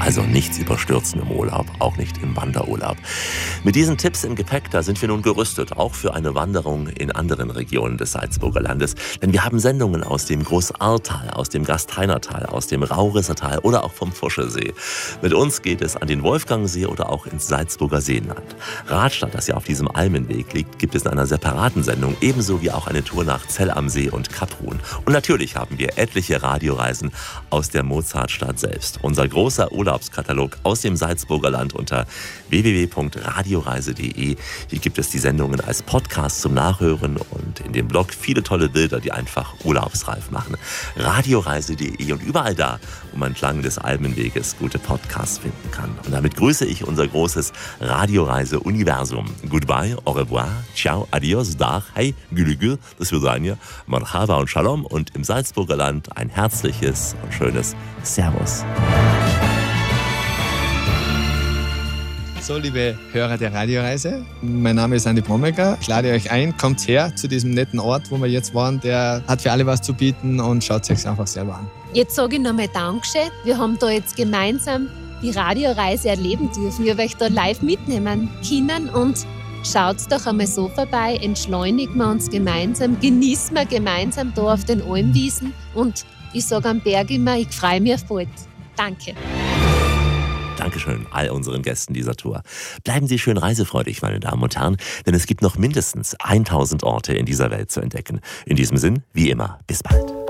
Also nichts überstürzen im Urlaub, auch nicht im Wanderurlaub. Mit diesen Tipps im Gepäck, da sind wir nun gerüstet, auch für eine Wanderung in anderen Regionen des Salzburger Landes. Denn wir haben Sendungen aus dem Großahrtal, aus dem Gastheinertal, aus dem Raurisser Tal oder auch vom Fuschelsee. Mit uns geht es an den Wolfgangsee oder auch ins Salzburger Seenland. Radstadt, das ja auf diesem Almenweg liegt, gibt es in einer separaten Sendung, ebenso wie auch eine Tour nach Zell am See und Kaprun. Und natürlich haben wir etliche Radioreisen aus der Mozartstadt selbst. Unser großer Urlaubskatalog aus dem Salzburger Land unter www.radioreise.de. Hier gibt es die Sendungen als Podcast zum Nachhören und in dem Blog viele tolle Bilder, die einfach urlaubsreif machen. Radioreise.de und überall da, wo man entlang des Almenweges gute Podcasts finden kann. Und damit grüße ich unser großes Radioreise-Universum. Goodbye, au revoir, ciao, adios, dag, hey, gülü, das Vidania, marhaba und shalom und im Salzburger Land ein herzliches und schönes Servus. So, liebe Hörer der Radioreise, mein Name ist Andi Brommecker. Ich lade euch ein, kommt her zu diesem netten Ort, wo wir jetzt waren. Der hat für alle was zu bieten und schaut es euch einfach selber an. Jetzt sage ich nochmal Dankeschön. Wir haben da jetzt gemeinsam die Radioreise erleben dürfen. Wir haben euch da live mitnehmen können und schaut doch einmal so vorbei, entschleunigen wir uns gemeinsam, genießen wir gemeinsam da auf den Almwiesen und ich sage am Berg immer, ich freue mich auf bald. Danke. Dankeschön all unseren Gästen dieser Tour. Bleiben Sie schön reisefreudig, meine Damen und Herren, denn es gibt noch mindestens 1000 Orte in dieser Welt zu entdecken. In diesem Sinn, wie immer, bis bald.